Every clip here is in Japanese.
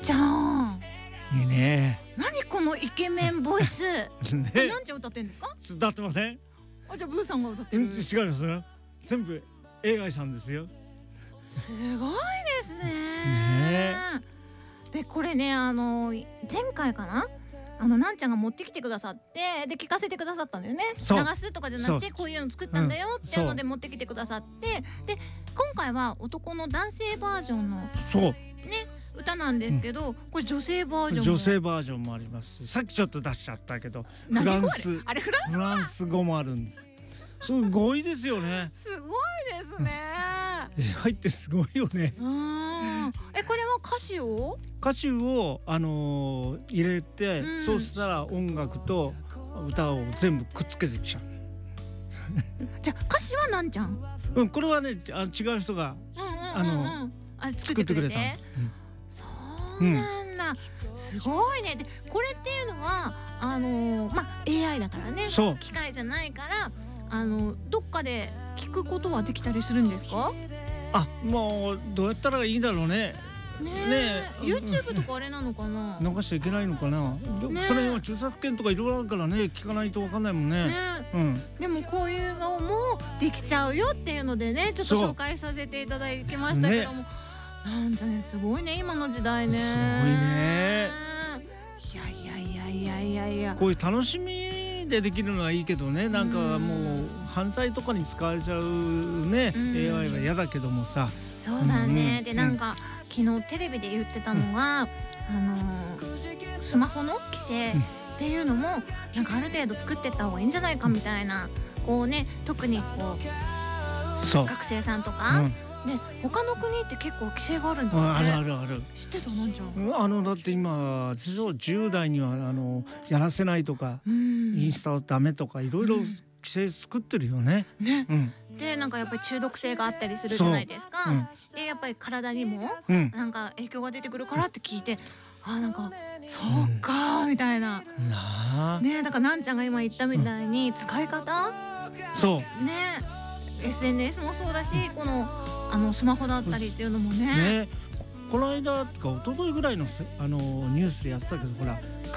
ちゃんいいね。 何このイケメンボイスね、 なんちゃん歌ってんですか？ 歌ってません？ あ、じゃあブーさんが歌ってる。 違いますよ。全部 AI さんですよ。 すごいですね。 ねでこれね前回かななんちゃんが持ってきてくださってで聞かせてくださったんだよね。流そうすとかじゃなくてこういうの作ったんだよっていうので持ってきてくださってで今回は男の男性バージョンのそうね歌なんですけど、これ女性バージョンも女性バージョンもあります。さっきちょっと出しちゃったけどフ何語ランスあれフランス語もあるんです。すごいですよね。 すごいですね。 AI ってすごいよね。 これは歌詞を入れて、そうしたら音楽と歌を全部くっつけてきちゃう。 じゃあ歌詞はなんちゃん、 これはね違う人が作ってくれて、 た。 そうなんだ、すごいね。でこれっていうのはAI だからね、 そう機械じゃないからどっかで聞くことはできたりするんですか？ もうどうやったらいいだろうね。 ね YouTube とかあれなのかな、 流しちゃいけないのかな。それには著作権とかいろいろあるからね、聞かないとわかんないもんね。 でもこういうのもできちゃうよっていうのでね、ちょっと紹介させていただきましたけども、なんじゃね、すごいね今の時代ね。 すごいね。 いやこういう楽しみでできるのはいいけどね、なんかもう犯罪とかに使われちゃうね、AI は嫌だけどもさ。 そうだね。でなんか昨日テレビで言ってたのが、スマホの規制っていうのもなんかある程度作ってった方がいいんじゃないかみたいな、こうね、特にこう学生さんとか、で他の国って結構規制があるんだよね。 ある。 知ってた？なんじゃん。 だって今10代にはやらせないとか、インスタはダメとかいろいろ規制作ってるよね。 でなんかやっぱり中毒性があったりするじゃないですか。でやっぱり体にもなんか影響が出てくるからって聞いて、なんかそうかみたいな。ね、だからなんちゃんが今言ったみたいに使い方、ね、SNS もそうだし、このスマホだったりっていうのもね。 この間とか一昨日ぐらいのニュースでやってたけど、ほら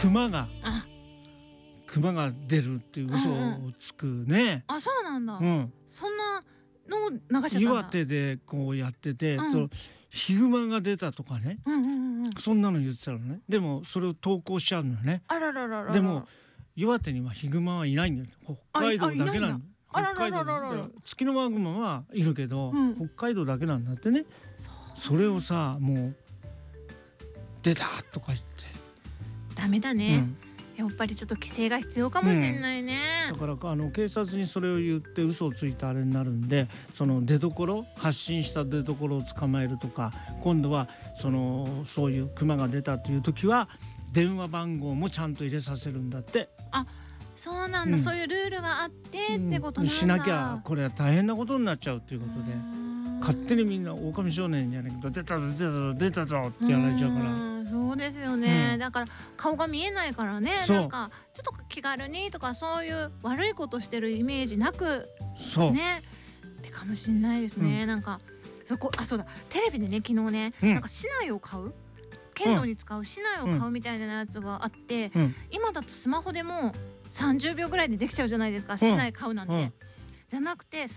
熊が出るっていう嘘をつくね。 そうなんだ。そんなのを流しちゃったんだ。 岩手でこうやってて、ヒグマが出たとかね、そんなの言ってたのね。でもそれを投稿しちゃうのね。でも岩手にはヒグマはいないんだよ。北海道だけなんだ。北海道ツキノワグマはいるけど、北海道だけなんだってね。それをさ、もう出たとか言ってダメだね。やっぱりちょっと規制が必要かもしれないね。 だから警察にそれを言って嘘をついたあれになるんで、その発信した出所を捕まえるとか、今度はそういうクマが出たという時は電話番号もちゃんと入れさせるんだって。 そうなんだ、そういうルールがあってってことなんだ。 しなきゃこれは大変なことになっちゃうということで、勝手にみんな狼少年じゃないけど出たぞってやられちゃうから。 そうですよね。だから顔が見えないからね、なんかちょっと気軽にとかそういう悪いことしてるイメージなくねってかもしれないですね。なんかそうだ、テレビでね昨日ね、なんか市内を買う、剣道に使う市内を買うみたいなやつがあって、今だとスマホでも30秒ぐらいでできちゃうじゃないですか、市内買うなんて。じゃなくて